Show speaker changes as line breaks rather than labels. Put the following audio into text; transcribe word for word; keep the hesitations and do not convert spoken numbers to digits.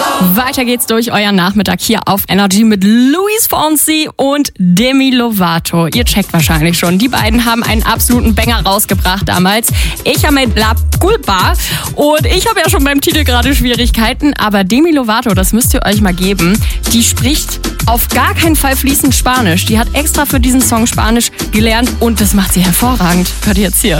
Weiter geht's durch euren Nachmittag hier auf Energy mit Luis Fonsi und Demi Lovato. Ihr checkt wahrscheinlich schon, die beiden haben einen absoluten Banger rausgebracht damals. Ich habe mit La Culpa und ich habe ja schon beim Titel gerade Schwierigkeiten, aber Demi Lovato, das müsst ihr euch mal geben, die spricht auf gar keinen Fall fließend Spanisch. Die hat extra für diesen Song Spanisch gelernt und das macht sie hervorragend. Hört ihr jetzt hier.